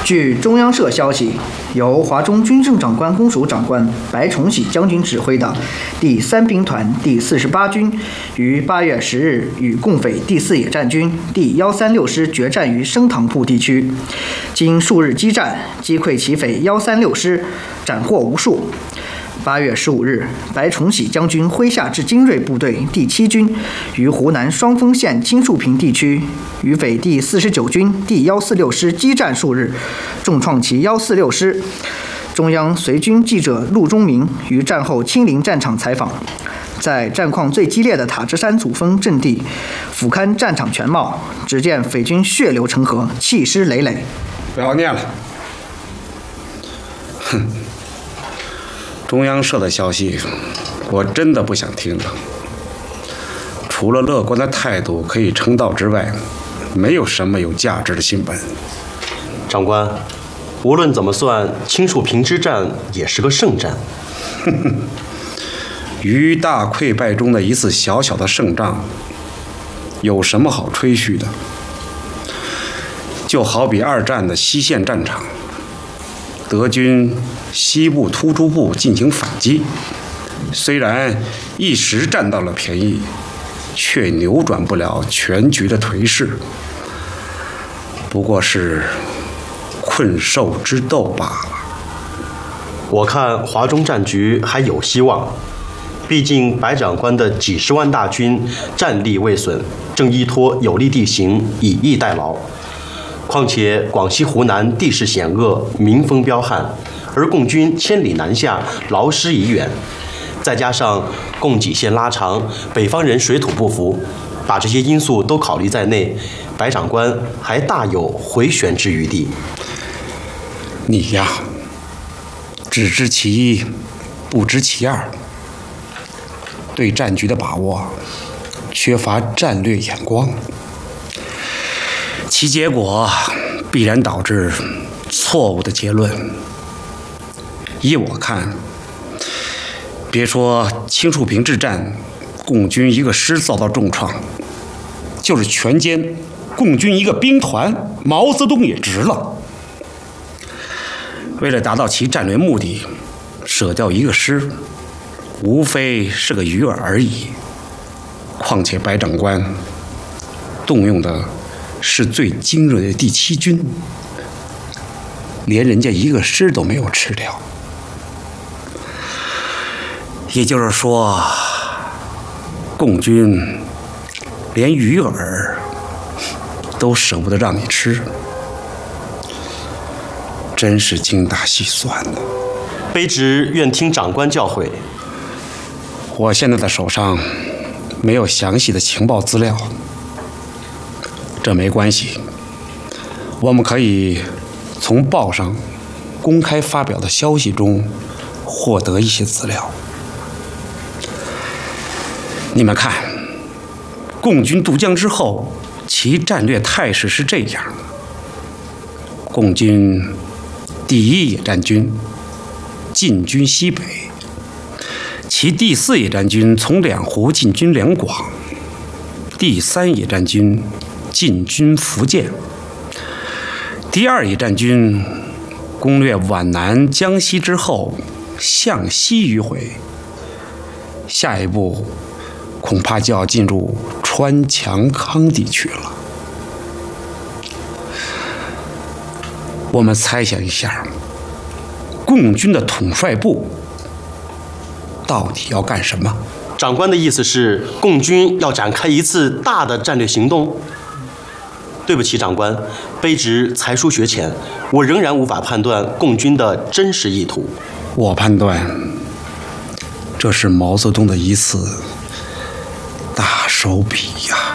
据中央社消息，由华中军政长官公署长官白崇禧将军指挥的第3兵团第48军于8月10日与共匪第4野战军第136师决战于升塘铺地区，经数日激战，击溃其匪136师，斩获无数。8月15日，白崇禧将军麾下至精锐部队第7军于湖南双峰县青树坪地区与匪第49军第146师激战数日，重创其146师。中央随军记者陆忠明于战后亲临战场采访，在战况最激烈的塔支山主峰阵地俯瞰战场全貌，只见匪军血流成河，弃尸累累。 不要念了，哼！中央社的消息，我真的不想听了。除了乐观的态度可以称道之外，没有什么有价值的新闻。 长官，无论怎么算，青树坪之战也是个胜战。 于大溃败中的一次小小的胜仗，有什么好吹嘘的？就好比2战的西线战场，德军西部突出部进行反击，虽然一时占到了便宜，却扭转不了全局的颓势，不过是困兽之斗罢了。 我看华中战局还有希望，毕竟白长官的几十万大军战力未损，正依托有利地形以逸待劳。况且广西、湖南地势险恶，民风彪悍，而共军千里南下，劳师已远，再加上供给线拉长，北方人水土不服，把这些因素都考虑在内，白长官还大有回旋之余地。 你呀，只知其一，不知其二，对战局的把握缺乏战略眼光，其结果必然导致错误的结论。依我看，别说青树坪之战，共军一个师遭到重创，就是全歼共军一个兵团，毛泽东也值了。为了达到其战略目的，舍掉一个师，无非是个鱼饵而已。况且白长官动用的是最精锐的第7军，连人家一个师都没有吃掉。也就是说，共军连鱼饵都舍不得让你吃，真是精打细算的。 卑职愿听长官教诲。 我现在的手上没有详细的情报资料，这没关系，我们可以从报上公开发表的消息中获得一些资料。你们看，共军渡江之后，其战略态势是这样：共军第1野战军进军西北，其第4野战军从两湖进军两广，第3野战军进军福建，第2野战军攻略皖南、江西之后，向西迂回，下一步恐怕就要进入川强康地区了。我们猜想一下，共军的统帅部到底要干什么？ 长官的意思是，共军要展开一次大的战略行动？对不起，长官，卑职才疏学浅，我仍然无法判断共军的真实意图。 我判断，这是毛泽东的一次大手笔呀。